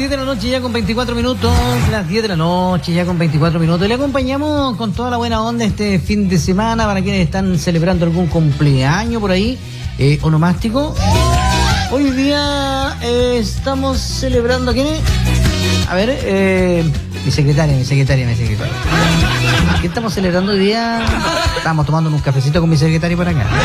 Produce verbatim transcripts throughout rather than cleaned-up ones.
diez de la noche ya con veinticuatro minutos, las diez de la noche ya con veinticuatro minutos. Le acompañamos con toda la buena onda este fin de semana para quienes están celebrando algún cumpleaños por ahí, eh, onomástico. Hoy día eh, estamos celebrando, ¿quién es? A ver, eh, mi secretaria, mi secretaria, mi secretaria. ¿Qué estamos celebrando hoy día? Estamos tomando un cafecito con mi secretaria por acá.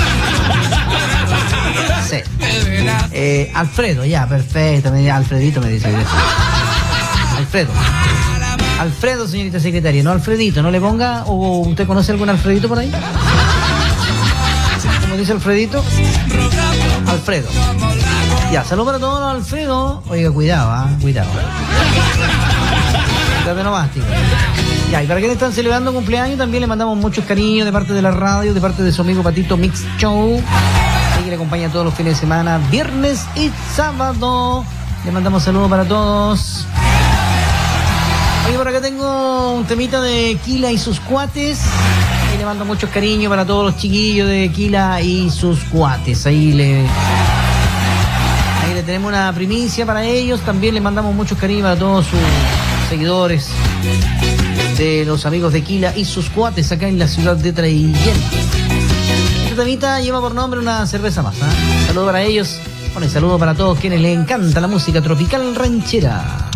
Sí. Eh, Alfredo, ya, perfecto. Me, Alfredito me dice. Alfredo. Alfredo, señorita secretaria, no Alfredito, no le ponga. ¿O usted conoce algún Alfredito por ahí? ¿Cómo dice Alfredito? Alfredo. Ya, saludos para todos los Alfredo. Oiga, cuidado, ¿ah? ¿eh? Cuidado. Cuidado nomás, tío. Ya, y para quienes están celebrando cumpleaños, también le mandamos muchos cariños de parte de la radio, de parte de su amigo Patito Mix Show, que le acompaña todos los fines de semana, viernes y sábado. Le mandamos saludos para todos. Oye, por acá tengo un temita de Kila y sus cuates. Y le mando muchos cariños para todos los chiquillos de Kila y sus cuates. Ahí le... Ahí le tenemos una primicia para ellos. También le mandamos muchos cariños para todos sus seguidores de los amigos de Kila y sus cuates acá en la ciudad de Traillén. Esta temita lleva por nombre una cerveza más, ¿eh? Saludos para ellos. Bueno, y saludos para todos quienes les encanta la música tropical ranchera.